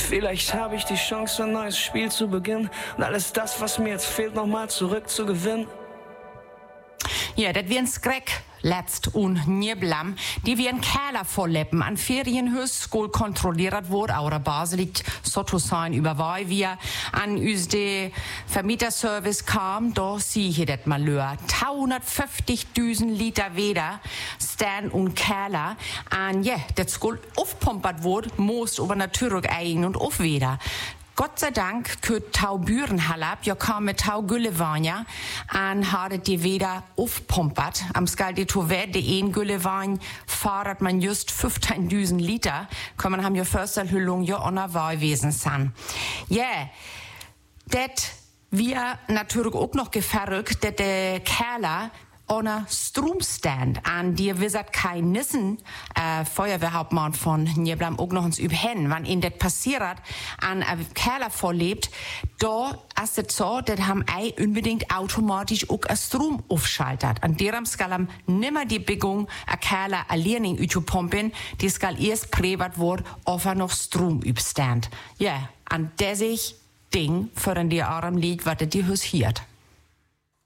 Vielleicht habe ich die Chance, ein neues Spiel zu beginnen und alles das, was mir jetzt fehlt, nochmal zurückzugewinnen. Ja, das wie ein Skreck. Letzt und Nieblam, die wie ein Keller vorleppen, an Ferienhöchstschule kontrolliert wurde, oder Basel liegt so zu sein, über weil wir an uns de Vermieterservice kam, da sieh hier das mal löhr. 250.000 Liter Weder, Stan und Keller, an ja, das Schule aufpumpert wurde, muss aber natürlich eigen und auf Weder. Gott sei Dank könnt Tau Bürenhallab, ja kam mit Tau Güllewanja, an hadet die wieder aufpumpert. Am Skal de Tovet, de ein Güllewein, fahrt man just 15.000 Liter. Kann man haben ja Försterhüllung ja onner Wahlwesen san. Ja, det wir natürlich auch noch geverrückt, dat der Kerler ohne Stromstand an dir wisset kein Nissen Feuerwehrhauptmann von Nieblam auch noch uns überhen, wann ihnen das passiert an Keller vorlebt, da ist es so, das haben ei unbedingt automatisch auch Strom aufschaltet. An derem skal nimmer die Biegung a Keller allein in pumpen, die skal erst präbert wird, ob noch Strom übstand. Ja, an der sich Ding für an die Arm liegt, was die Hus hiert.